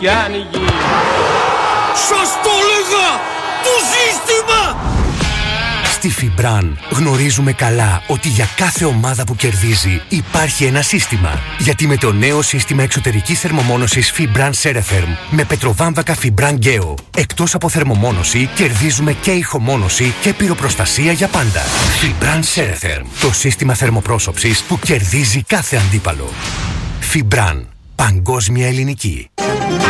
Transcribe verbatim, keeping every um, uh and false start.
και άνοιγη. Σας το έλεγα! Το σύστημα! Στη Φιμπραν γνωρίζουμε καλά ότι για κάθε ομάδα που κερδίζει υπάρχει ένα σύστημα. Γιατί με το νέο σύστημα εξωτερικής θερμομόνωσης Fibran Ceretherm με πετροβάμβακα Fibran Geo, εκτός από θερμομόνωση κερδίζουμε και ηχομόνωση και πυροπροστασία για πάντα. Fibran Ceretherm, το σύστημα θερμοπρόσωψης που κερδίζει κάθε αντίπαλο. Fibran, παγκόσμια ελληνική.